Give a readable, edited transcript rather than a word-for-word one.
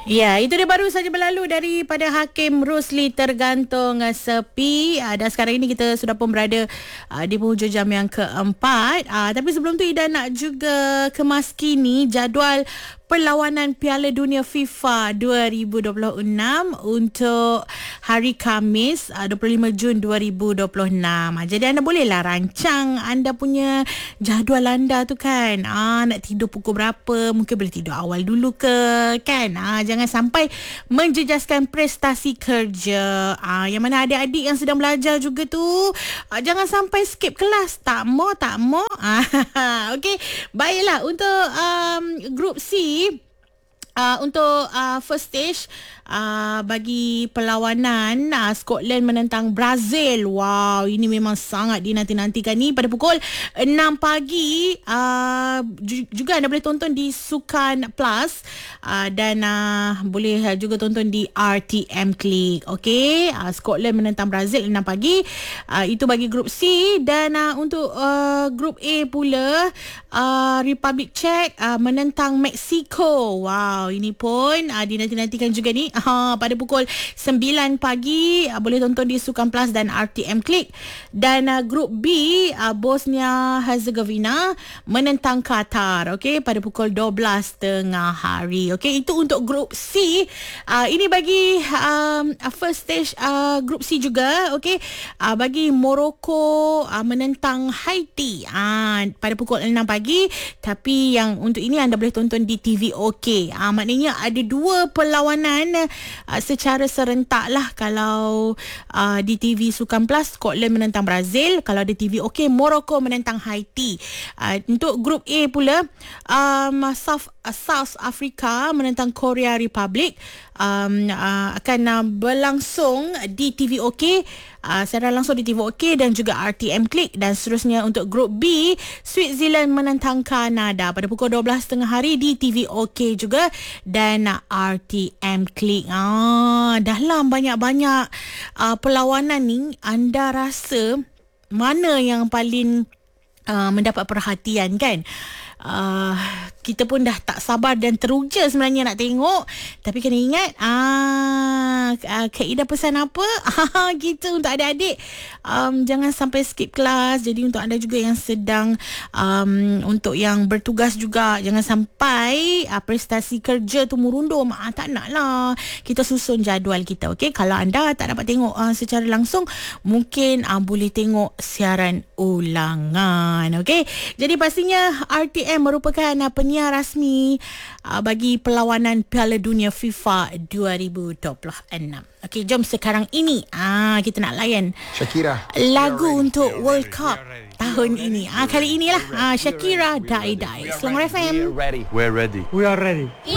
Ya, itu dia baru saja berlalu daripada Hakim Rusli tergantung sepi. Dan sekarang ini kita sudah pun berada di penghujung jam yang keempat. Tapi sebelum tu Ida nak juga kemaskini jadual perlawanan Piala Dunia FIFA 2026 untuk hari Khamis 25 Jun 2026. Jadi anda bolehlah rancang anda punya jadual anda tu kan. Nak tidur pukul berapa, mungkin boleh tidur awal dulu ke kan. Jangan sampai menjejaskan prestasi kerja. Yang mana adik-adik yang sedang belajar juga tu, jangan sampai skip kelas. Tak mau. Okey, baiklah untuk grup C. Untuk first stage bagi perlawanan Scotland menentang Brazil. Wow, ini memang sangat dinanti-nantikan ni pada pukul 6 pagi. Juga anda boleh tonton di Sukan Plus dan boleh juga tonton di RTM Click. Okey, Scotland menentang Brazil 6 pagi. Itu bagi grup C. Dan untuk grup A pula, Republic Czech menentang Mexico. Wow, ini pun dinanti-nantikan juga ni. Pada pukul 9 pagi boleh tonton di Sukan Plus dan RTM Click. Dan grup B, Bosnia Herzegovina menentang Qatar. Okey, pada pukul 12 tengah hari. Okey, itu untuk grup C. Ini bagi first stage grup C juga. Okey, bagi Morocco menentang Haiti pada pukul 6 pagi. Tapi yang untuk ini anda boleh tonton di TV OK. Maknanya ada dua perlawanan secara serentak lah. Kalau di TV Sukan Plus, Scotland menentang Brazil. Kalau di TV OK, Morocco menentang Haiti. Untuk grup A pula, South Africa menentang Korea Republic akan berlangsung di TV OK, secara langsung di TV OK dan juga RTM Click. Dan seterusnya untuk grup B, Switzerland menentang Kanada pada pukul 12 tengah hari di TV OK juga dan RTM Click. Dalam banyak-banyak perlawanan ni, anda rasa mana yang paling mendapat perhatian kan? Kita pun dah tak sabar dan teruja sebenarnya nak tengok. Tapi kena ingat Kak Ida pesan apa gitu untuk adik-adik, jangan sampai skip kelas. Jadi untuk anda juga yang sedang untuk yang bertugas juga, jangan sampai prestasi kerja tu merundum. Tak nak lah. Kita susun jadual kita. Okay? Kalau anda tak dapat tengok secara langsung, mungkin boleh tengok siaran ulangan. Okay? Jadi pastinya RTM merupakan penyiar rasmi bagi perlawanan Piala Dunia FIFA 2026. Okey, jom sekarang ini kita nak layan Shakira lagu untuk World Cup tahun ini. Kali inilah Shakira Die Die. Selangor FM. We're ready. We are ready.